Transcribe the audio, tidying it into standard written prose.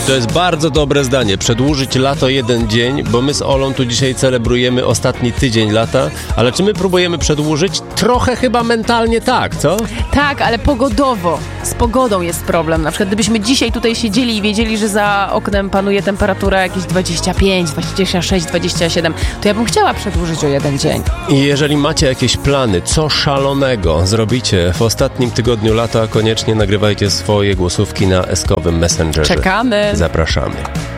To jest bardzo dobre zdanie. Przedłużyć lato jeden dzień, bo my z Olą tu dzisiaj celebrujemy ostatni tydzień lata, ale czy my próbujemy przedłużyć? Trochę chyba mentalnie tak, co? Tak, ale pogodowo. Z pogodą jest problem. Na przykład gdybyśmy dzisiaj tutaj siedzieli i wiedzieli, że za oknem panuje temperatura jakieś 25, 26, 27, to ja bym chciała przedłużyć o jeden dzień. I jeżeli macie jakieś plany, co szalonego zrobicie w ostatnim tygodniu lata, koniecznie nagrywajcie swoje głosówki na eskowym Messengerze. Czekamy. Zapraszamy.